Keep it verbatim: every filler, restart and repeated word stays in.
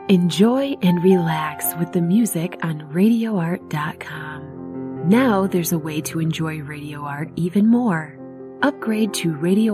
Enjoy and relax with the music on radio art dot com. Now there's a way to enjoy Radio Art even more. Upgrade to Radio